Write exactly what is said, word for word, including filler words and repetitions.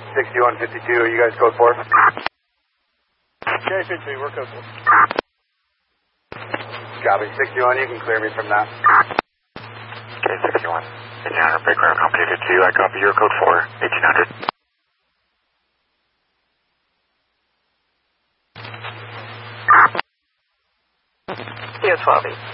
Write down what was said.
sixty-one fifty-two, you guys code four? K fifty, we're code four. Copy, sixty-one, you can clear me from that. K sixty-one, eighteen hundred, big ground, company fifty-two, I copy your code four, eighteen hundred. C O twelve,